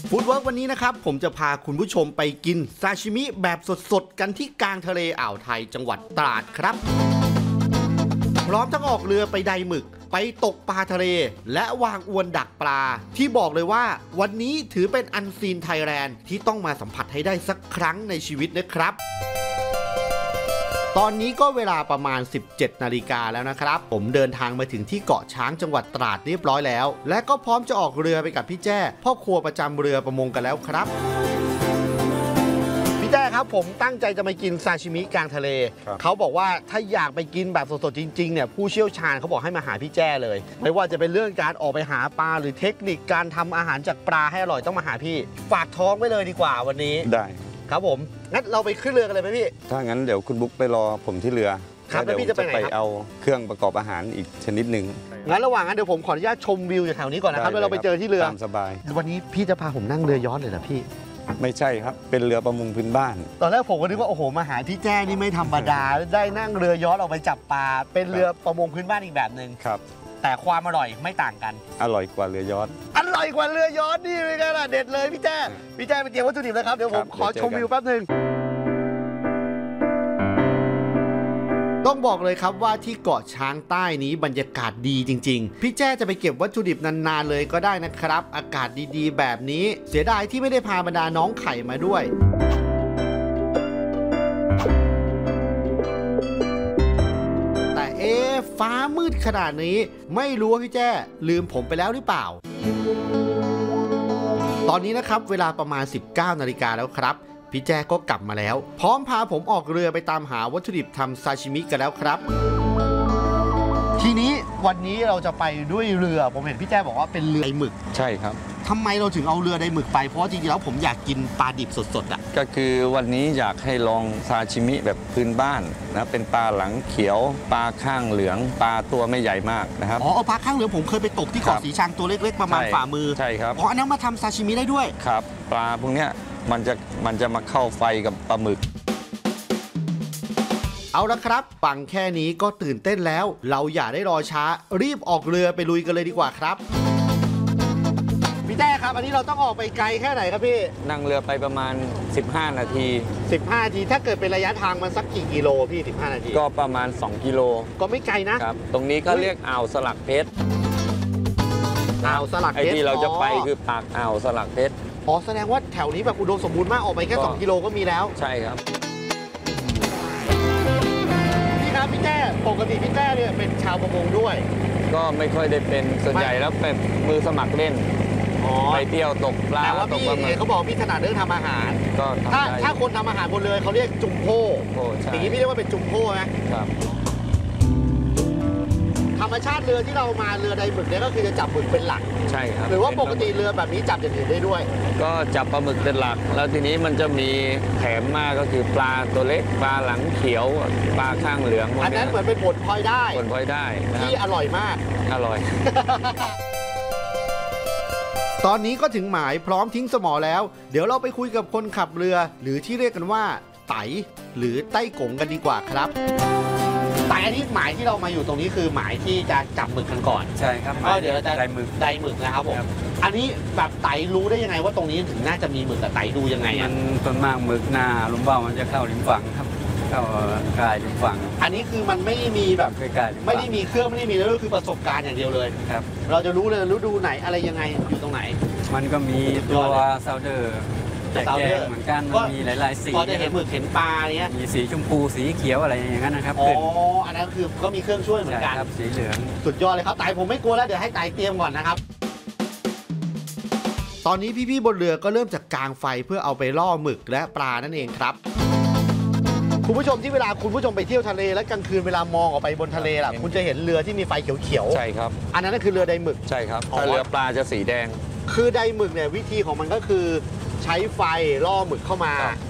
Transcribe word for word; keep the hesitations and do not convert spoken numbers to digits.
ฟู้ดเวิร์กวันนี้นะครับผมจะพาคุณผู้ชมไปกินซาชิมิแบบสดๆกันที่กลางทะเลอ่าวไทยจังหวัดตราดครับพร้อมทั้งออกเรือไปไดหมึกไปตกปลาทะเลและวางอวนดักปลาที่บอกเลยว่าวันนี้ถือเป็นอันซีนไทยแลนด์ที่ต้องมาสัมผัสให้ได้สักครั้งในชีวิตนะครับตอนนี้ก็เวลาประมาณ สิบเจ็ดนาฬิกาแล้วนะครับผมเดินทางมาถึงที่เกาะช้างจังหวัดตราดเรียบร้อยแล้วและก็พร้อมจะออกเรือไปกับพี่แจ้พ่อครัวประจำเรือประมงกันแล้วครับพี่แจ้ครับผมตั้งใจจะไปกินซาชิมิกลางทะเลเขาบอกว่าถ้าอยากไปกินแบบสดๆจริงๆเนี่ยผู้เชี่ยวชาญเขาบอกให้มาหาพี่แจ้เลยไม่ว่าจะเป็นเรื่องการออกไปหาปลาหรือเทคนิคการทำอาหารจากปลาให้อร่อยต้องมาหาพี่ฝากท้องไว้เลยดีกว่าวันนี้ได้ครับผมงั้นเราไปขึ้นเรือกันเลยไหมพี่ถ้างั้นเดี๋ยวคุณบุ๊กไปรอผมที่เรือครับแล้วพี่จะไปไหนครับไปเอาเครื่องประกอบอาหารอีกชนิดหนึ่งงั้นระหว่างนั้นเดี๋ยวผมขออนุญาตชมวิวจากแถวนี้ก่อนนะครับแล้วเราไปเจอที่เรือตามสบายวันนี้พี่จะพาผมนั่งเรือยอชต์เลยเหรอพี่ไม่ใช่ครับเป็นเรือประมงพื้นบ้านตอนแรกผมก็นึกว่าโอ้โหมาหาพี่แจ้นี่ไม่ธรรมดาได้นั่งเรือยอชต์ออกไปจับปลาเป็นเรือประมงพื้นบ้านอีกแบบหนึ่งครับแต่ความอร่อยไม่ต่างกันอร่อยกว่าเรือยอชต์อร่อยกว่าเรือยอชต์นี่เลยกันล่ะเด็ดเลยพี่แจ้พี่แจ้ไปเตรียมวัตถุดิบแล้วครับเดี๋ยวผมขอชมวิวแป๊บนึงต้องบอกเลยครับว่าที่เกาะช้างใต้นี้บรรยากาศดีจริงๆพี่แจ้จะไปเก็บวัตถุดิบนานๆเลยก็ได้นะครับอากาศดีๆแบบนี้เสียดายที่ไม่ได้พาบรรดาน้องไข่มาด้วยแต่เอ๊ะฟ้ามืดขนาดนี้ไม่รู้ว่าพี่แจ้ลืมผมไปแล้วหรือเปล่าตอนนี้นะครับเวลาประมาณ สิบเก้านาฬิกาแล้วครับพี่แจ้ก็กลับมาแล้วพร้อมพาผมออกเรือไปตามหาวัตถุดิบทำซาชิมิกันแล้วครับทีนี้วันนี้เราจะไปด้วยเรือผมเห็นพี่แจ้บอกว่าเป็นเรือไดหมึกใช่ครับทำไมเราถึงเอาเรือไดหมึกไปเพราะจริงๆแล้วผมอยากกินปลาดิบสดๆอ่ะก็คือวันนี้อยากให้ลองซาชิมิแบบพื้นบ้านนะเป็นปลาหลังเขียวปลาข้างเหลืองปลาตัวไม่ใหญ่มากนะครับอ๋อปลาข้างเหลืองผมเคยไปตกที่เกาะสีชังตัวเล็กๆประมาณฝ่ามือใช่ครับอ๋ออันนั้นมาทำซาชิมิได้ด้วยครับปลาพวกเนี้ยมันจะมันจะมาเข้าไฟกับปลาหมึกเอาละครับฟังแค่นี้ก็ตื่นเต้นแล้วเราอย่าได้รอช้ารีบออกเรือไปลุยกันเลยดีกว่าครับพี่แต้ครับอันนี้เราต้องออกไปไกลแค่ไหนครับพี่นั่งเรือไปประมาณสิบห้านาทีสิบห้านาทีถ้าเกิดเป็นระยะทางมันสักกี่กิโลพี่สิบห้านาทีก็ประมาณสองกิโลก็ไม่ไกลนะครับตรงนี้ก็เรียกอ่าวสลักเพชรอ่าวสลักเพชรไอ้ที่เราจะไปคือปากอ่าวสลักเพชรอ๋อแสดงว่าแถวนี้แบบอุดมสมบูรณ์มากออกไปแค่สองกิโลก็มีแล้วใช่ครับพี่ครับพี่แต้ปกติพี่แต้เนี่ยเป็นชาวประมงด้วยก็ไม่ค่อยได้เป็นส่วนใหญ่แล้วเป็นมือสมัครเล่นไปเที่ยวตกปลาแต่ว่าพี่เนี่ยเขาบอกพี่ถนัดเรื่องทำอาหารก็ถ้าถ้าคนทำอาหารบนเรือเขาเรียกจุ่มโพ่อย่างนี้พี่เรียกว่าเป็นจุ่มโพ่ไหมครับธรรมชาติเรือที่เรามาเรือไดหมึกเนี่ยก็คือจะจับหมึกเป็นหลักใช่ครับหรือว่าปกติเรือแบบนี้จับอย่างอื่นได้ด้วยก็จับปลาหมึกเป็นหลักแล้วทีนี้มันจะมีแถมมาก็คือปลาตัวเล็กปลาหลังเขียวปลาข้างเหลืองอันนั้นเหมือนเป็นผลพลอยได้ผลพลอยได้ที่อร่อยมากอร่อยตอนนี้ก็ถึงหมายพร้อมทิ้งสมอแล้วเดี๋ยวเราไปคุยกับคนขับเรือหรือที่เรียกกันว่าไตหรือไต้กงกันดีกว่าครับแต่อันนี้หมายที่เรามาอยู่ตรงนี้คือหมายที่จะจับหมึกกันก่อนใช่ครับก็เดี๋ยวเราจะไดหมึกไดหมึกนะครับผมอันนี้แบบไตรู้ได้ยังไงว่าตรงนี้ถึงน่าจะมีหมึกแต่ไตดูยังไงมันต้นมากหมึกหน้าลุมเบ้ามันจะเข้าริมฝั่งครับเข้ากายริมฝั่งอันนี้คือมันไม่มีแบบไม่ได้มีเครื่องไม่ได้มีแล้วก็คือประสบการณ์อย่างเดียวเลยครับเราจะรู้เลยฤดูไหนอะไรยังไงอยู่ตรงไหนมันก็มีตัวซาวเดอร์แต่แกงเหมือนกันมันมีหลายๆสีพอจะเห็นหมึกเห็นปลาเนี้ยมีสีชมพูสีเขียวอะไรอย่างนั้นนะครับอ๋ออันนั้นคือก็มีเครื่องช่วยเหมือนกันครับสีเหลืองสุดยอดเลยครับไต่ผมไม่กลัวแล้วเดี๋ยวให้ไต่เตรียมก่อนนะครับตอนนี้พี่ๆบนเรือก็เริ่มจากกางไฟเพื่อเอาไปล่อหมึกและปลานั่นเองครับคุณผู้ชมที่เวลาคุณผู้ชมไปเที่ยวทะเลแล้วกลางคืนเวลามองออกไปบนทะเลล่ะคุณจะเห็นเรือที่มีไฟเขียวๆใช่ครับอันนั้นคือเรือไดหมึกใช่ครับถ้าเรือปลาจะสีแดงคือไดหมึกเนี่ยวิธีของมันก็คือใช้ไฟล่อหมึกเข้ามา